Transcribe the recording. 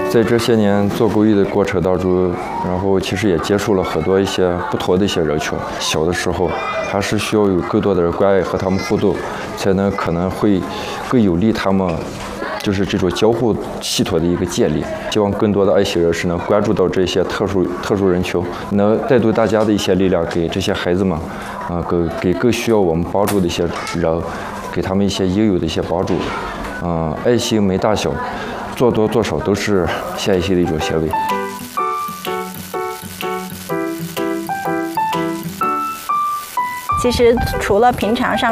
在这些年做公益的过程当中，然后其实也接触了很多一些不同的一些人群。小的时候还是需要有更多的人关爱和他们互动，才能可能会更有利他们就是这种交互系统的一个建立。希望更多的爱心人士能关注到这些特殊人群，能带动大家的一些力量，给这些孩子们，给更需要我们帮助的一些人，给他们一些应有的一些帮助。爱心没大小，做多做少都是献心的一种行为。 其实除了平常上